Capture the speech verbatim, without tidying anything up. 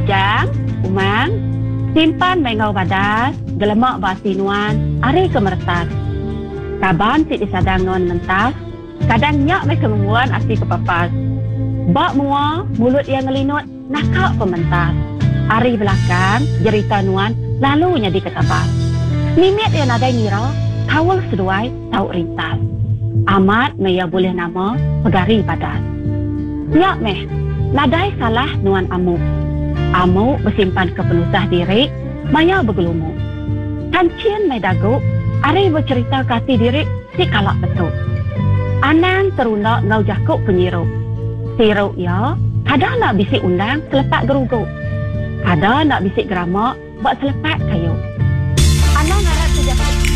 jang, umang, simpan mengau badas, gelemak basinuan, are kemertas. Kaban si disadang nuan mentas, kadang nyak mai kemungguan asi kepapas. Bak mua, mulut yang ngelinut, nakak pementas. Ari belakang, jerita nuan, lalunya diketabas. Mimit yang ada ngira, kawal seduai, tau rintas. Amat maya boleh nama, pegari badas. Nyak meh, nadai salah nuan amuk. Amuk bersimpan kepenusah diri, maya bergelumuk. Kancian mai daguk, ari bercerita kasih diri, si kalak betul. Anang terunak ngau jakuk penyiruk. Siruk ya, ada nak bisik undang selepak geruguk. Ada nak bisik geramak, buat selepak kayu.